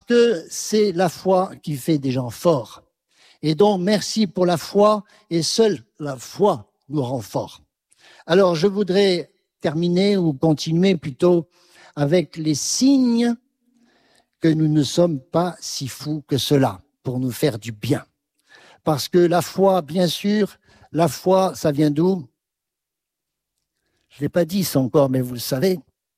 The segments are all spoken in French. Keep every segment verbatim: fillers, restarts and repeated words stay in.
que c'est la foi qui fait des gens forts. Et donc, merci pour la foi, et seule la foi nous rend forts. Alors, je voudrais terminer, ou continuer plutôt, avec les signes que nous ne sommes pas si fous que cela, pour nous faire du bien. Parce que la foi, bien sûr, la foi, ça vient d'où? Je ne l'ai pas dit ça encore, mais vous le savez.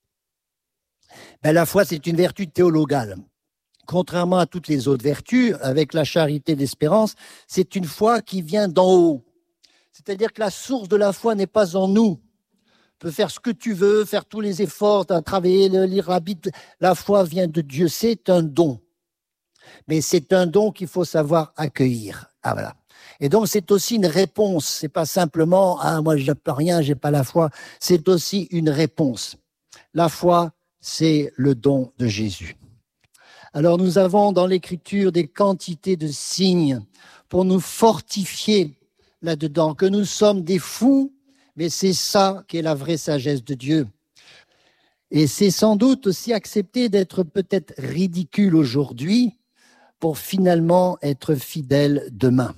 Ben, la foi, c'est une vertu théologale. Contrairement à toutes les autres vertus, avec la charité et l'espérance, c'est une foi qui vient d'en haut. C'est-à-dire que la source de la foi n'est pas en nous. Tu peux faire ce que tu veux, faire tous les efforts, travailler, lire la Bible. La foi vient de Dieu, c'est un don. Mais c'est un don qu'il faut savoir accueillir. Ah, voilà. Et donc, c'est aussi une réponse. C'est pas simplement, ah, moi, je peux rien, j'ai pas la foi. C'est aussi une réponse. La foi, c'est le don de Jésus. Alors, nous avons dans l'Écriture des quantités de signes pour nous fortifier là-dedans, que nous sommes des fous, mais c'est ça qui est la vraie sagesse de Dieu. Et c'est sans doute aussi accepter d'être peut-être ridicule aujourd'hui pour finalement être fidèle demain.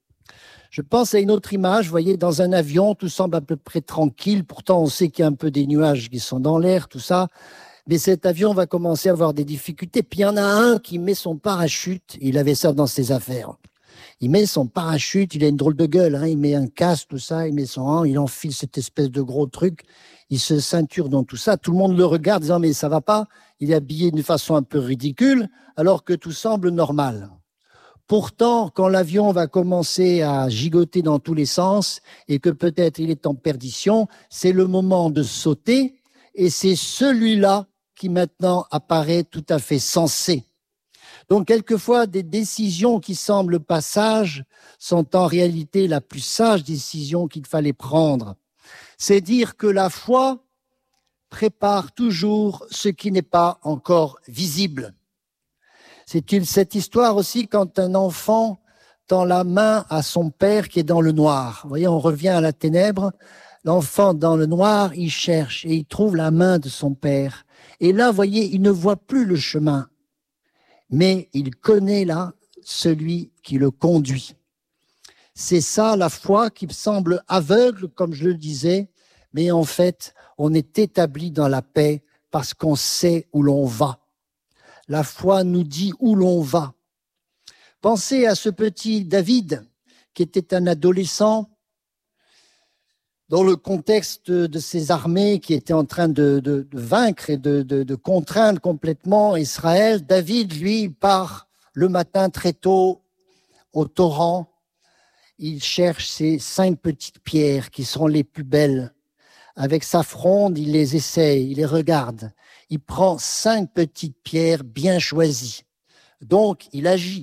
Je pense à une autre image, vous voyez, dans un avion, tout semble à peu près tranquille, pourtant on sait qu'il y a un peu des nuages qui sont dans l'air, tout ça, mais cet avion va commencer à avoir des difficultés. Puis il y en a un qui met son parachute, il avait ça dans ses affaires. Il met son parachute, il a une drôle de gueule, hein, il met un casque, tout ça, il met son, il enfile cette espèce de gros truc, il se ceinture dans tout ça, tout le monde le regarde disant mais ça va pas, il est habillé d'une façon un peu ridicule, alors que tout semble normal. Pourtant, quand l'avion va commencer à gigoter dans tous les sens et que peut-être il est en perdition, c'est le moment de sauter et c'est celui-là qui maintenant apparaît tout à fait sensé. Donc, quelquefois, des décisions qui semblent pas sages sont en réalité la plus sage décision qu'il fallait prendre. C'est dire que la foi prépare toujours ce qui n'est pas encore visible. C'est une, cette histoire aussi quand un enfant tend la main à son père qui est dans le noir. Vous voyez, on revient à la ténèbre. L'enfant dans le noir, il cherche et il trouve la main de son père. Et là, vous voyez, il ne voit plus le chemin. Mais il connaît là celui qui le conduit. C'est ça la foi qui semble aveugle, comme je le disais, mais en fait, on est établi dans la paix parce qu'on sait où l'on va. La foi nous dit où l'on va. Pensez à ce petit David qui était un adolescent dans le contexte de ces armées qui étaient en train de, de, de vaincre et de, de, de contraindre complètement Israël. David, lui, part le matin très tôt au torrent. Il cherche ces cinq petites pierres qui seront les plus belles. Avec sa fronde, il les essaye, il les regarde. Il prend cinq petites pierres bien choisies. Donc, il agit.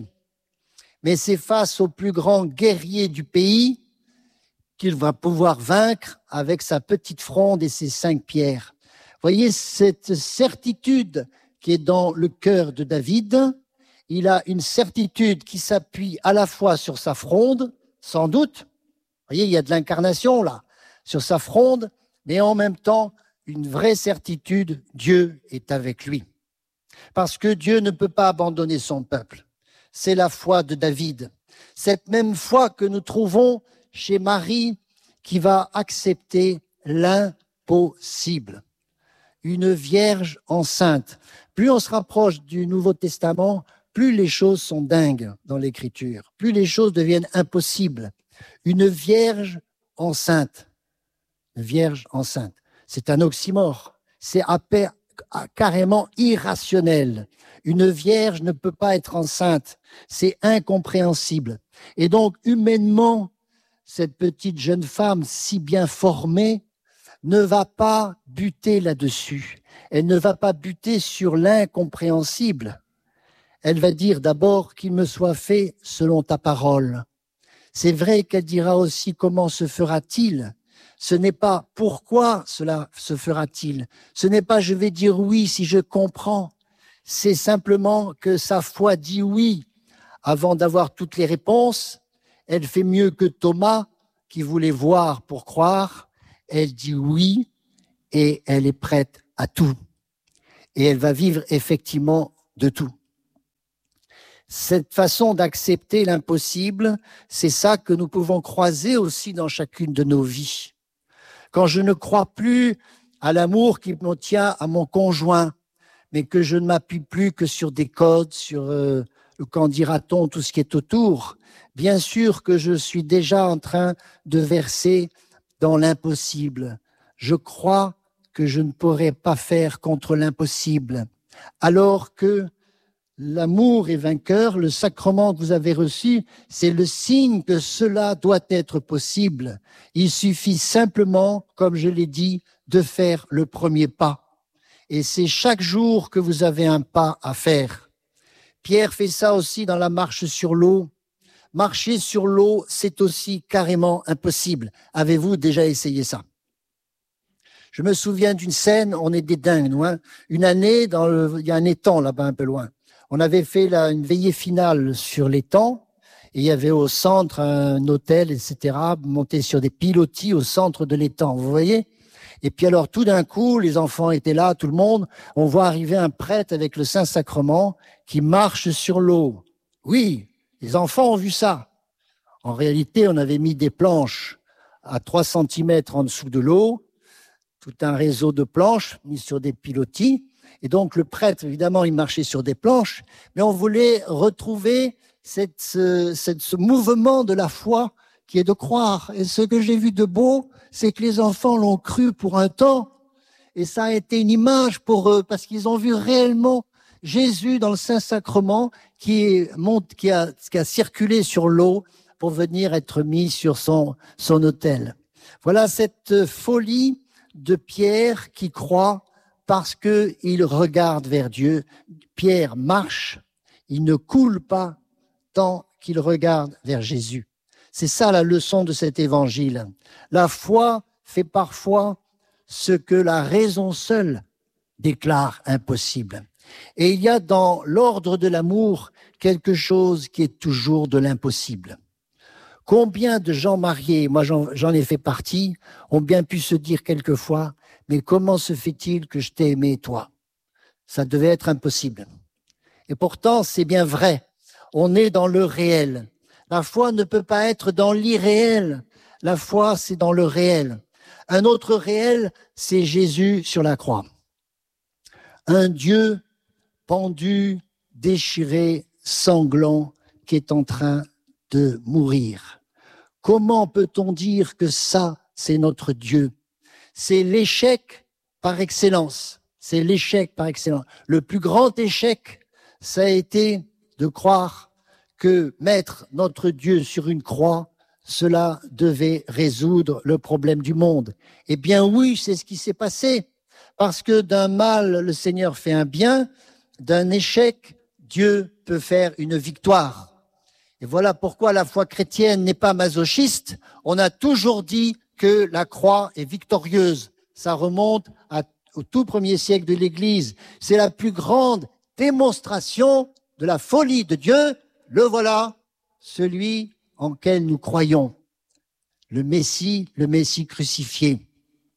Mais c'est face au plus grand guerrier du pays qu'il va pouvoir vaincre avec sa petite fronde et ses cinq pierres. Voyez cette certitude qui est dans le cœur de David. Il a une certitude qui s'appuie à la fois sur sa fronde, sans doute. Voyez, il y a de l'incarnation là, sur sa fronde, mais en même temps, une vraie certitude, Dieu est avec lui. Parce que Dieu ne peut pas abandonner son peuple. C'est la foi de David. Cette même foi que nous trouvons chez Marie qui va accepter l'impossible. Une vierge enceinte. Plus on se rapproche du Nouveau Testament, plus les choses sont dingues dans l'Écriture, plus les choses deviennent impossibles. Une vierge enceinte. Une vierge enceinte. C'est un oxymore. C'est à pair, à, carrément irrationnel. Une vierge ne peut pas être enceinte. C'est incompréhensible. Et donc, humainement, cette petite jeune femme si bien formée ne va pas buter là-dessus. Elle ne va pas buter sur l'incompréhensible. Elle va dire d'abord qu'il me soit fait selon ta parole. C'est vrai qu'elle dira aussi comment se fera-t-il. Ce n'est pas pourquoi cela se fera-t-il. Ce n'est pas je vais dire oui si je comprends. C'est simplement que sa foi dit oui avant d'avoir toutes les réponses. Elle fait mieux que Thomas, qui voulait voir pour croire. Elle dit oui et elle est prête à tout. Et elle va vivre effectivement de tout. Cette façon d'accepter l'impossible, c'est ça que nous pouvons croiser aussi dans chacune de nos vies. Quand je ne crois plus à l'amour qui me tient à mon conjoint, mais que je ne m'appuie plus que sur des codes, sur euh, le qu'en dira-t-on, tout ce qui est autour, bien sûr que je suis déjà en train de verser dans l'impossible. Je crois que je ne pourrai pas faire contre l'impossible, alors que l'amour est vainqueur, le sacrement que vous avez reçu, c'est le signe que cela doit être possible. Il suffit simplement, comme je l'ai dit, de faire le premier pas. Et c'est chaque jour que vous avez un pas à faire. Pierre fait ça aussi dans la marche sur l'eau. Marcher sur l'eau, c'est aussi carrément impossible. Avez-vous déjà essayé ça? Je me souviens d'une scène, on est des dingues, nous, hein. Une année, dans le, il y a un étang là-bas un peu loin. On avait fait là, une veillée finale sur l'étang, et il y avait au centre un hôtel, et cetera, monté sur des pilotis au centre de l'étang, vous voyez? Et puis alors, tout d'un coup, les enfants étaient là, tout le monde, on voit arriver un prêtre avec le Saint-Sacrement qui marche sur l'eau. Oui, les enfants ont vu ça. En réalité, on avait mis des planches à trois centimètres en dessous de l'eau, tout un réseau de planches mis sur des pilotis. Et donc, le prêtre, évidemment, il marchait sur des planches, mais on voulait retrouver cette, ce, cette, ce mouvement de la foi qui est de croire. Et ce que j'ai vu de beau, c'est que les enfants l'ont cru pour un temps. Et ça a été une image pour eux, parce qu'ils ont vu réellement Jésus dans le Saint-Sacrement qui, est, qui, a, qui a circulé sur l'eau pour venir être mis sur son, son autel. Voilà cette folie de Pierre qui croit parce qu'il regarde vers Dieu. Pierre marche, il ne coule pas tant qu'il regarde vers Jésus. C'est ça la leçon de cet évangile. La foi fait parfois ce que la raison seule déclare impossible. Et il y a dans l'ordre de l'amour quelque chose qui est toujours de l'impossible. Combien de gens mariés, moi j'en, j'en ai fait partie, ont bien pu se dire quelquefois, mais comment se fait-il que je t'ai aimé, toi? Ça devait être impossible. Et pourtant, c'est bien vrai. On est dans le réel. La foi ne peut pas être dans l'irréel. La foi, c'est dans le réel. Un autre réel, c'est Jésus sur la croix. Un Dieu pendu, déchiré, sanglant, qui est en train de mourir. Comment peut-on dire que ça, c'est notre Dieu? C'est l'échec par excellence. C'est l'échec par excellence. Le plus grand échec, ça a été de croire que mettre notre Dieu sur une croix, cela devait résoudre le problème du monde. Eh bien oui, c'est ce qui s'est passé. Parce que d'un mal, le Seigneur fait un bien, d'un échec, Dieu peut faire une victoire. Et voilà pourquoi la foi chrétienne n'est pas masochiste. On a toujours dit que la croix est victorieuse. Ça remonte à, au tout premier siècle de l'Église. C'est la plus grande démonstration de la folie de Dieu. Le voilà, celui en quel nous croyons. Le Messie, le Messie crucifié.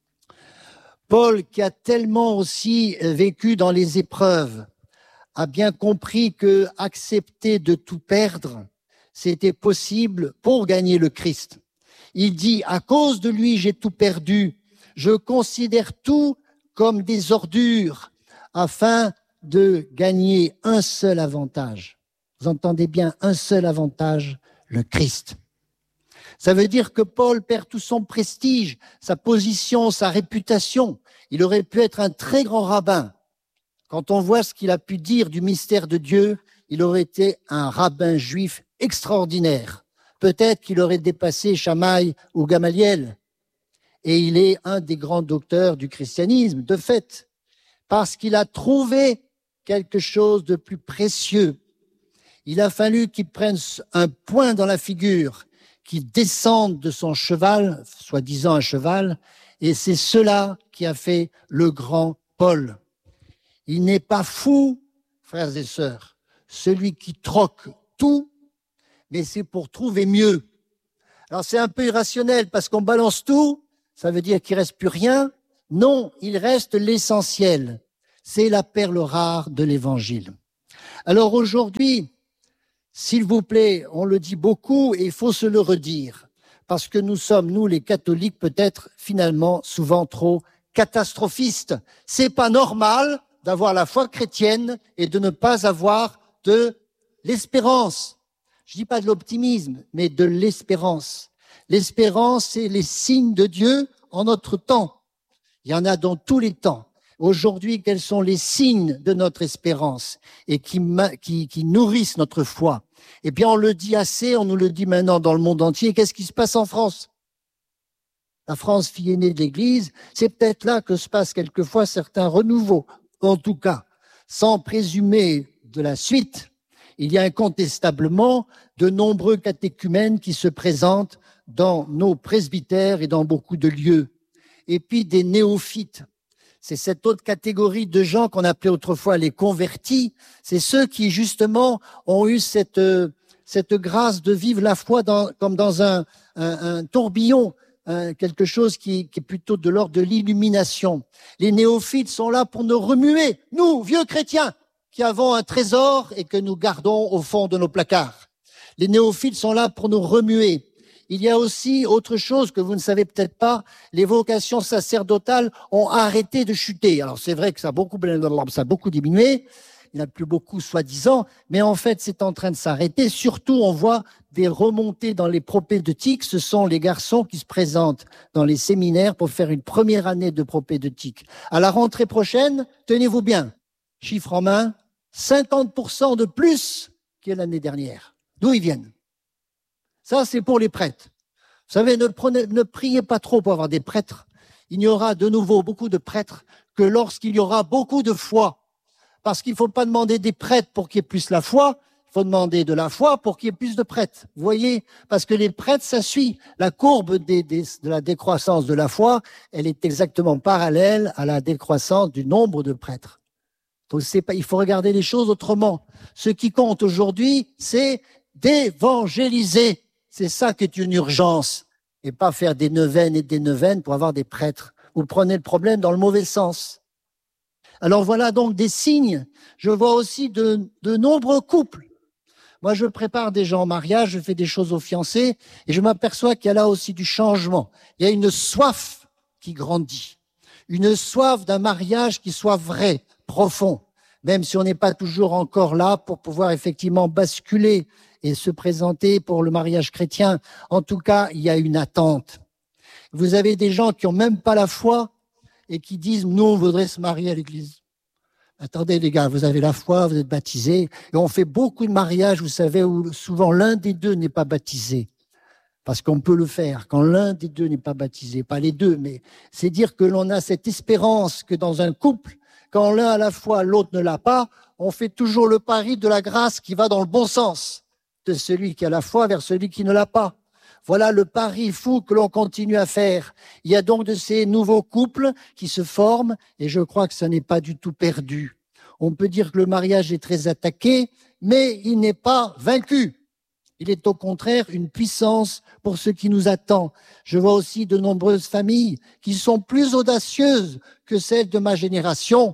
Paul, qui a tellement aussi vécu dans les épreuves, a bien compris que accepter de tout perdre, c'était possible pour gagner le Christ. Il dit, à cause de lui, j'ai tout perdu. Je considère tout comme des ordures afin de gagner un seul avantage. Vous entendez bien, un seul avantage, le Christ. Ça veut dire que Paul perd tout son prestige, sa position, sa réputation. Il aurait pu être un très grand rabbin. Quand on voit ce qu'il a pu dire du mystère de Dieu, il aurait été un rabbin juif extraordinaire. Peut-être qu'il aurait dépassé Chamaï ou Gamaliel. Et il est un des grands docteurs du christianisme, de fait, parce qu'il a trouvé quelque chose de plus précieux. Il a fallu qu'il prenne un point dans la figure, qu'il descende de son cheval, soi-disant un cheval, et c'est cela qui a fait le grand Paul. Il n'est pas fou, frères et sœurs, celui qui troque tout, mais c'est pour trouver mieux. Alors c'est un peu irrationnel parce qu'on balance tout, ça veut dire qu'il reste plus rien. Non, il reste l'essentiel. C'est la perle rare de l'Évangile. Alors aujourd'hui, S'il vous plaît, on le dit beaucoup et il faut se le redire, parce que nous sommes, nous les catholiques, peut-être finalement souvent trop catastrophistes. C'est pas normal d'avoir la foi chrétienne et de ne pas avoir de l'espérance. Je dis pas de l'optimisme, mais de l'espérance. L'espérance, c'est les signes de Dieu en notre temps. Il y en a dans tous les temps. Aujourd'hui, quels sont les signes de notre espérance et qui, qui, qui nourrissent notre foi? Eh bien, on le dit assez, on nous le dit maintenant dans le monde entier. Qu'est-ce qui se passe en France? La France, fille aînée de l'Église, c'est peut-être là que se passent quelquefois certains renouveaux. En tout cas, sans présumer de la suite, il y a incontestablement de nombreux catéchumènes qui se présentent dans nos presbytères et dans beaucoup de lieux. Et puis des néophytes. C'est cette autre catégorie de gens qu'on appelait autrefois les convertis. C'est ceux qui, justement, ont eu cette, cette grâce de vivre la foi dans, comme dans un, un, un tourbillon, un, quelque chose qui, qui est plutôt de l'ordre de l'illumination. Les néophytes sont là pour nous remuer, nous, vieux chrétiens, qui avons un trésor et que nous gardons au fond de nos placards. Les néophytes sont là pour nous remuer. Il y a aussi autre chose que vous ne savez peut-être pas, les vocations sacerdotales ont arrêté de chuter. Alors c'est vrai que ça a beaucoup, ça a beaucoup diminué, il n'y en a plus beaucoup soi-disant, mais en fait c'est en train de s'arrêter. Surtout on voit des remontées dans les propédeutiques, ce sont les garçons qui se présentent dans les séminaires pour faire une première année de propédeutique. À la rentrée prochaine, tenez-vous bien, chiffre en main, cinquante pour cent de plus que l'année dernière. D'où ils viennent? Ça, c'est pour les prêtres. Vous savez, ne, prenez, ne priez pas trop pour avoir des prêtres. Il n'y aura de nouveau beaucoup de prêtres que lorsqu'il y aura beaucoup de foi. Parce qu'il ne faut pas demander des prêtres pour qu'il y ait plus la foi, il faut demander de la foi pour qu'il y ait plus de prêtres. Vous voyez? Parce que les prêtres, ça suit. La courbe des, des, de la décroissance de la foi, elle est exactement parallèle à la décroissance du nombre de prêtres. Donc, c'est pas, il faut regarder les choses autrement. Ce qui compte aujourd'hui, c'est d'évangéliser. C'est ça qui est une urgence, et pas faire des neuvaines et des neuvaines pour avoir des prêtres. Vous prenez le problème dans le mauvais sens. Alors voilà donc des signes. Je vois aussi de, de nombreux couples. Moi, je prépare des gens au mariage, je fais des choses aux fiancés, et je m'aperçois qu'il y a là aussi du changement. Il y a une soif qui grandit, une soif d'un mariage qui soit vrai, profond, même si on n'est pas toujours encore là pour pouvoir effectivement basculer et se présenter pour le mariage chrétien. En tout cas, il y a une attente. Vous avez des gens qui ont même pas la foi et qui disent, nous, on voudrait se marier à l'église. Attendez, les gars, vous avez la foi, vous êtes baptisés. Et on fait beaucoup de mariages, vous savez, où souvent l'un des deux n'est pas baptisé. Parce qu'on peut le faire quand l'un des deux n'est pas baptisé. Pas les deux, mais c'est dire que l'on a cette espérance que dans un couple, quand l'un a la foi, l'autre ne l'a pas, on fait toujours le pari de la grâce qui va dans le bon sens. De celui qui a la foi vers celui qui ne l'a pas. Voilà le pari fou que l'on continue à faire. Il y a donc de ces nouveaux couples qui se forment et je crois que ça n'est pas du tout perdu. On peut dire que le mariage est très attaqué, mais il n'est pas vaincu. Il est au contraire une puissance pour ce qui nous attend. Je vois aussi de nombreuses familles qui sont plus audacieuses que celles de ma génération.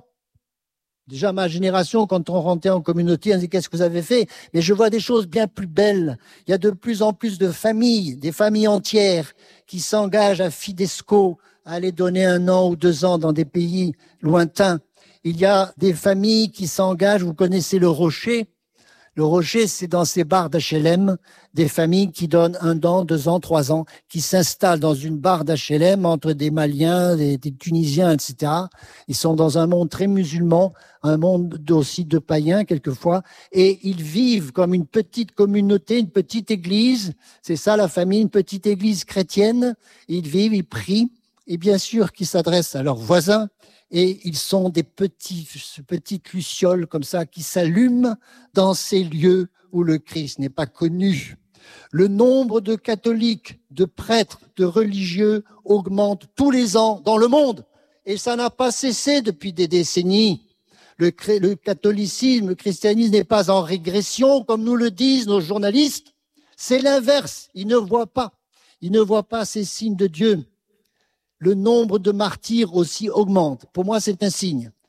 Déjà, ma génération, quand on rentrait en communauté, on disait « qu'est-ce que vous avez fait ?» Mais je vois des choses bien plus belles. Il y a de plus en plus de familles, des familles entières qui s'engagent à Fidesco, à aller donner un an ou deux ans dans des pays lointains. Il y a des familles qui s'engagent, vous connaissez le Rocher. Le Rocher, c'est dans ces bars d'H L M, des familles qui donnent un an, deux ans, trois ans, qui s'installent dans une barre d'H L M entre des Maliens, des, des Tunisiens, et cetera. Ils sont dans un monde très musulman, un monde aussi de païens quelquefois, et ils vivent comme une petite communauté, une petite église. C'est ça la famille, une petite église chrétienne. Ils vivent, ils prient, et bien sûr qu'ils s'adressent à leurs voisins. Et ils sont des petits, petites lucioles comme ça qui s'allument dans ces lieux où le Christ n'est pas connu. Le nombre de catholiques, de prêtres, de religieux augmente tous les ans dans le monde. Et ça n'a pas cessé depuis des décennies. Le, le catholicisme, le christianisme n'est pas en régression, comme nous le disent nos journalistes. C'est l'inverse. Ils ne voient pas. Ils ne voient pas ces signes de Dieu. Le nombre de martyrs aussi augmente. Pour moi, c'est un signe.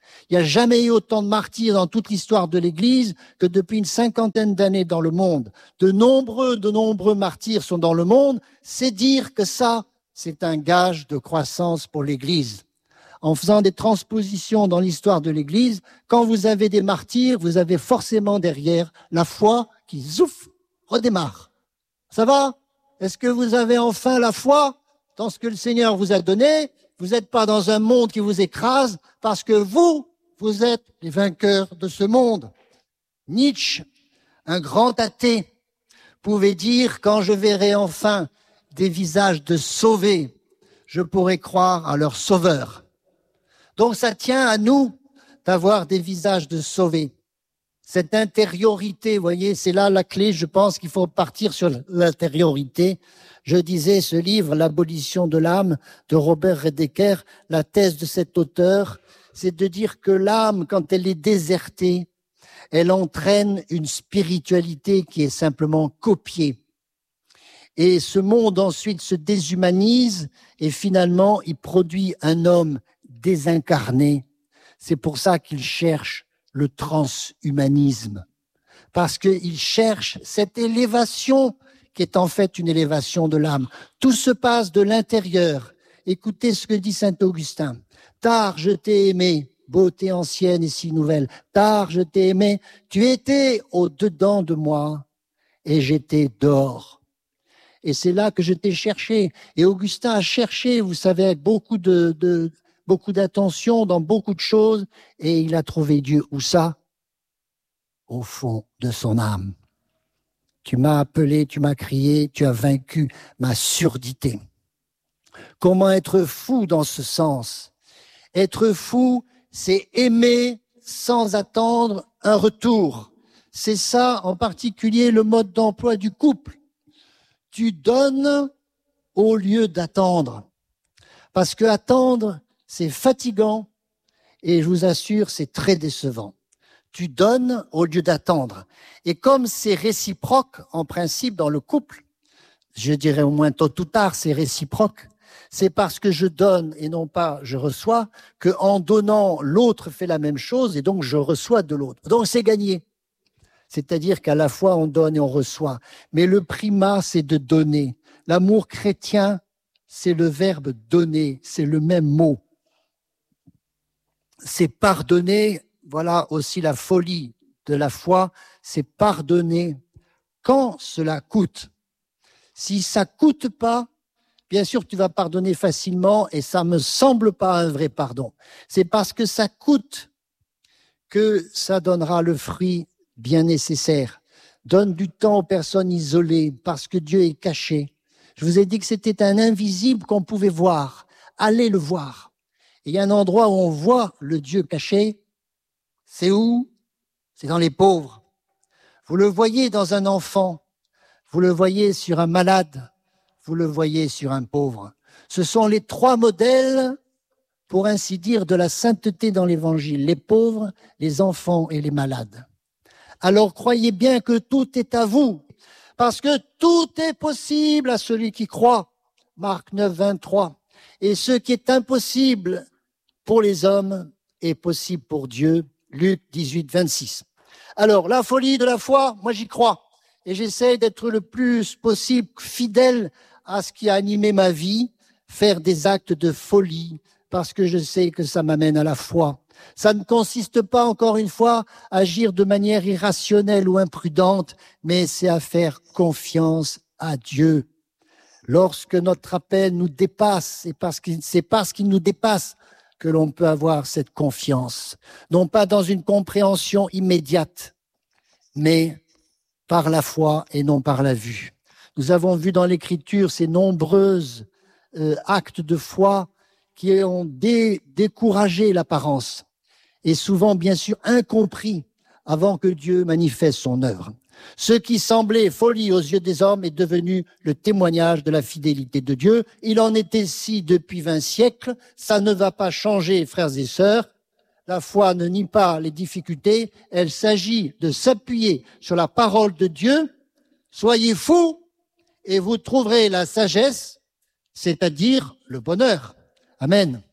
Il n'y a jamais eu autant de martyrs dans toute l'histoire de l'Église que depuis une cinquantaine d'années dans le monde. De nombreux, de nombreux martyrs sont dans le monde. C'est dire que ça, c'est un gage de croissance pour l'Église. En faisant des transpositions dans l'histoire de l'Église, quand vous avez des martyrs, vous avez forcément derrière la foi qui, zouf, redémarre. Ça va? Est-ce que vous avez enfin la foi dans ce que le Seigneur vous a donné? Vous n'êtes pas dans un monde qui vous écrase parce que vous, vous êtes les vainqueurs de ce monde. Nietzsche, un grand athée, pouvait dire « Quand je verrai enfin des visages de sauvés, je pourrai croire à leur sauveur. » Donc ça tient à nous d'avoir des visages de sauvés. Cette intériorité, vous voyez, c'est là la clé, je pense qu'il faut partir sur l'intériorité. Je disais ce livre, L'abolition de l'âme, de Robert Redeker, la thèse de cet auteur, c'est de dire que l'âme, quand elle est désertée, elle entraîne une spiritualité qui est simplement copiée. Et ce monde ensuite se déshumanise et finalement il produit un homme désincarné. C'est pour ça qu'il cherche le transhumanisme, parce qu'il cherche cette élévation qui est en fait une élévation de l'âme. Tout se passe de l'intérieur. Écoutez ce que dit saint Augustin. « Tard je t'ai aimé, beauté ancienne et si nouvelle. Tard je t'ai aimé, tu étais au-dedans de moi et j'étais dehors. » Et c'est là que je t'ai cherché. Et Augustin a cherché, vous savez, avec beaucoup de, de beaucoup d'attention dans beaucoup de choses, et il a trouvé Dieu. Où ça? Au fond de son âme. Tu m'as appelé, tu m'as crié, tu as vaincu ma surdité. Comment être fou dans ce sens? Être fou, c'est aimer sans attendre un retour. C'est ça, en particulier, le mode d'emploi du couple. Tu donnes au lieu d'attendre. Parce que attendre, c'est fatigant et je vous assure, c'est très décevant. Tu donnes au lieu d'attendre. Et comme c'est réciproque, en principe, dans le couple, je dirais au moins tôt ou tard, c'est réciproque. C'est parce que je donne et non pas je reçois que en donnant, l'autre fait la même chose et donc je reçois de l'autre. Donc c'est gagné. C'est-à-dire qu'à la fois on donne et on reçoit. Mais le primat, c'est de donner. L'amour chrétien, c'est le verbe donner, c'est le même mot. C'est pardonner, voilà aussi la folie de la foi, c'est pardonner quand cela coûte. Si ça coûte pas, bien sûr tu vas pardonner facilement et ça me semble pas un vrai pardon. C'est parce que ça coûte que ça donnera le fruit bien nécessaire. Donne du temps aux personnes isolées parce que Dieu est caché. Je vous ai dit que c'était un invisible qu'on pouvait voir. Allez le voir. Et il y a un endroit où on voit le Dieu caché. C'est où? C'est dans les pauvres. Vous le voyez dans un enfant. Vous le voyez sur un malade. Vous le voyez sur un pauvre. Ce sont les trois modèles, pour ainsi dire, de la sainteté dans l'Évangile. Les pauvres, les enfants et les malades. Alors croyez bien que tout est à vous, parce que tout est possible à celui qui croit. Marc neuf, vingt-trois. Et ce qui est impossible pour les hommes est possible pour Dieu. Luc dix-huit, vingt-six. Alors, la folie de la foi, moi j'y crois. Et j'essaie d'être le plus possible fidèle à ce qui a animé ma vie, faire des actes de folie, parce que je sais que ça m'amène à la foi. Ça ne consiste pas, encore une fois, à agir de manière irrationnelle ou imprudente, mais c'est à faire confiance à Dieu. Lorsque notre appel nous dépasse, c'est parce que c'est parce qu'il nous dépasse que l'on peut avoir cette confiance. Non pas dans une compréhension immédiate, mais par la foi et non par la vue. Nous avons vu dans l'Écriture ces nombreux euh, actes de foi qui ont dé- découragé l'apparence et souvent, bien sûr, incompris avant que Dieu manifeste son œuvre. Ce qui semblait folie aux yeux des hommes est devenu le témoignage de la fidélité de Dieu. Il en est ainsi depuis vingt siècles. Ça ne va pas changer, frères et sœurs. La foi ne nie pas les difficultés. Elle s'agit de s'appuyer sur la parole de Dieu. Soyez fous et vous trouverez la sagesse, c'est-à-dire le bonheur. Amen.